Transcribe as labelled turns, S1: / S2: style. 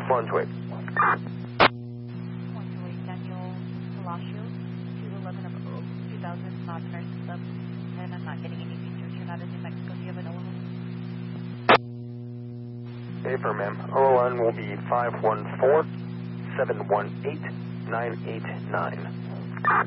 S1: Brunswick.
S2: 128 Daniel Palacios, 211 of Oak, 2000, not in our system, and I'm not getting any features. You're not in New Mexico. Do you have an OLN?
S1: Paper, ma'am. OLN will be 514-718-989.